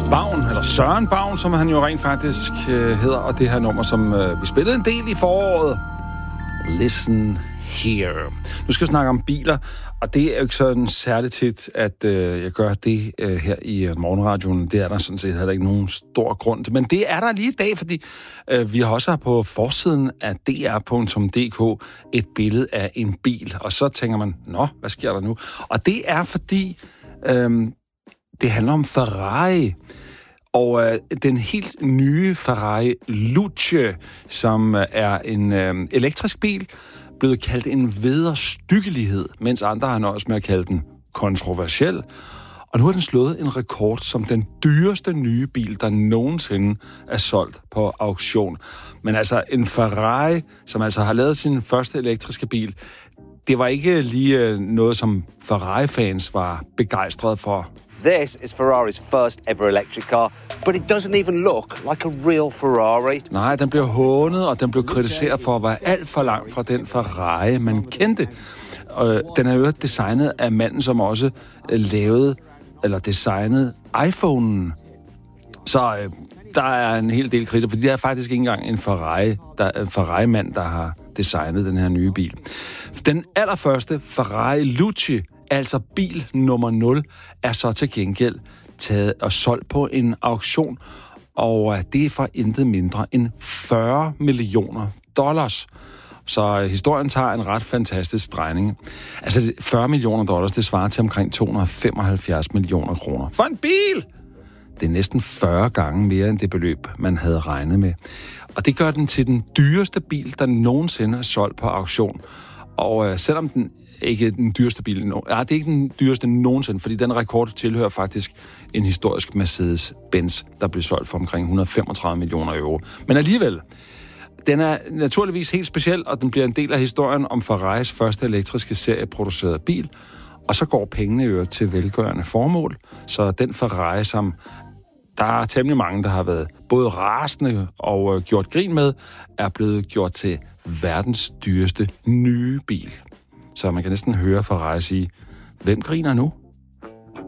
Bavn, eller Søren Bavn, som han jo rent faktisk hedder, og det her nummer, som vi spillede en del i foråret. Listen Here. Nu skal vi snakke om biler, og det er jo ikke sådan særligt tit, at jeg gør det her i morgenradioen. Det er der sådan set heller ikke nogen stor grund til, men det er der lige i dag, fordi vi har også på forsiden af dr.dk et billede af en bil, og så tænker man, nå, hvad sker der nu? Og det er fordi, det handler om Ferrari. Og den helt nye Ferrari Luce, som er en elektrisk bil, blevet kaldt en vederstyggelighed, mens andre har nøjes med at kalde den kontroversiel. Og nu har den slået en rekord som den dyreste nye bil, der nogensinde er solgt på auktion. Men altså en Ferrari, som altså har lavet sin første elektriske bil, det var ikke lige noget, som Ferrari-fans var begejstrede for. This is Ferrari's first ever electric car, but it doesn't even look like a real Ferrari. Nej, den blev hånet, og den blev kritiseret for at være alt for langt fra den Ferrari, man kendte. Den er jo designet af manden, som også designede iPhone'en. Så der er en hel del kritik, fordi det er faktisk ikke engang en Ferrari-mand, der har designet den her nye bil. Den allerførste Ferrari Luce, altså bil nummer 0, er så til gengæld taget og solgt på en auktion, og det er for intet mindre end $40 millioner. Så historien tager en ret fantastisk drejning. Altså $40 millioner, det svarer til omkring 275 millioner kroner. For en bil! Det er næsten 40 gange mere end det beløb, man havde regnet med. Og det gør den til den dyreste bil, der nogensinde er solgt på auktion. Og selvom den ikke den dyreste bil, det er ikke den dyreste nogensinde, fordi den rekord tilhører faktisk en historisk Mercedes-Benz, der blev solgt for omkring 135 millioner euro. Men alligevel, den er naturligvis helt speciel, og den bliver en del af historien om Ferraris første elektriske serieproducerede bil, og så går pengene jo til velgørende formål. Så den Ferrari, som der er temmelig mange, der har været både rasende og gjort grin med, er blevet gjort til verdens dyreste nye bil. Så man kan næsten høre Ferrari sige, hvem griner nu?